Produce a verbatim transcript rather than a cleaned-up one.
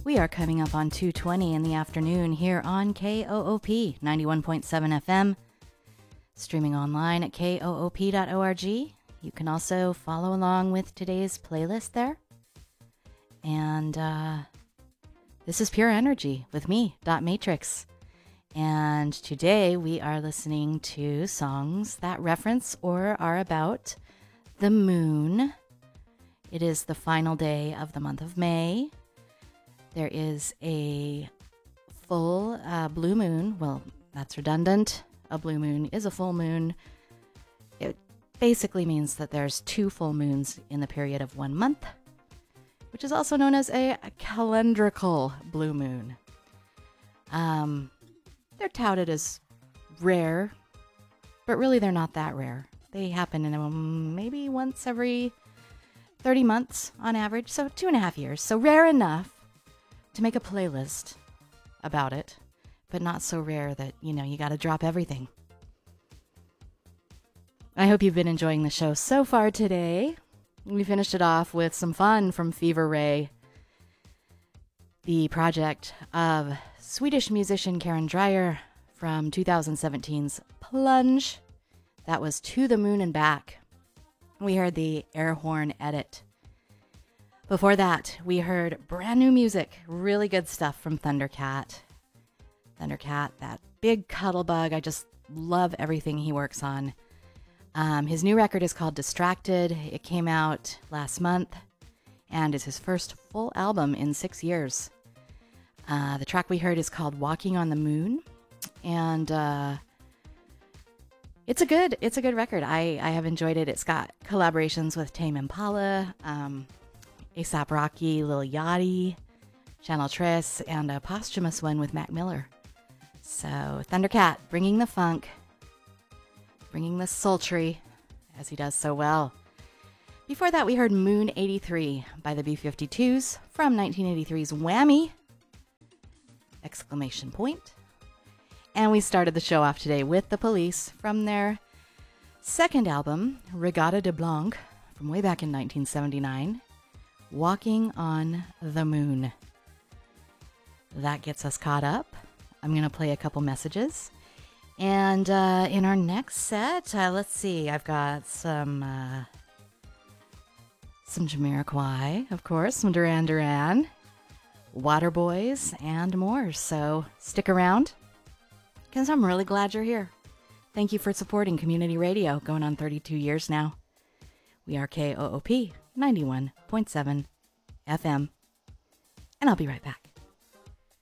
We are coming up on two twenty in the afternoon here on K O O P ninety-one point seven F M, streaming online at K O O P dot org. You can also follow along with today's playlist there. And uh, this is Pure Energy with me, Dot Matrix. And today we are listening to songs that reference or are about the moon. It is the final day of the month of May. There is a full uh, blue moon. Well, that's redundant. A blue moon is a full moon. It basically means that there's two full moons in the period of one month, which is also known as a calendrical blue moon. Um, they're touted as rare, but really they're not that rare. They happen in um, maybe once every thirty months on average, so two and a half years. So rare enough to make a playlist about it, but not so rare that, you know, you got to drop everything. I hope you've been enjoying the show so far today. We finished it off with some fun from Fever Ray, the project of Swedish musician Karen Dreyer from twenty seventeen's Plunge. That was To the Moon and Back. We heard the air horn edit. Before that, we heard brand new music, really good stuff from Thundercat. Thundercat, that big cuddle bug. I just love everything he works on. Um, his new record is called Distracted. It came out last month and is his first full album in six years. Uh, the track we heard is called Walking on the Moon, and uh, it's a good it's a good record. I, I have enjoyed it. It's got collaborations with Tame Impala, um, A$AP Rocky, Lil Yachty, Channel Triss, and a posthumous one with Mac Miller. So Thundercat, bringing the funk, bringing the sultry, as he does so well. Before that, we heard Moon eighty-three by the B fifty-twos from nineteen eighty-three's Whammy! Exclamation point. And we started the show off today with The Police from their second album, Regatta de Blanc, from way back in nineteen seventy-nine, Walking on the Moon. That gets us caught up. I'm going to play a couple messages. And uh, in our next set, uh, let's see, I've got some uh, some Jamiroquai, of course, some Duran Duran, Waterboys, and more. So stick around, because I'm really glad you're here. Thank you for supporting community radio, going on thirty-two years now. We are K O O P ninety-one point seven F M. And I'll be right back.